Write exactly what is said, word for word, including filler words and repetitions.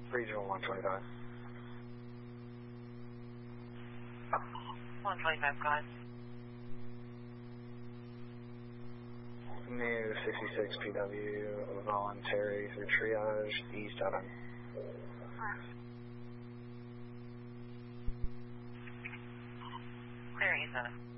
Regional one twenty-five. one twenty-five, gone. New sixty-six P W, voluntary through triage, east out on. Clear, east out.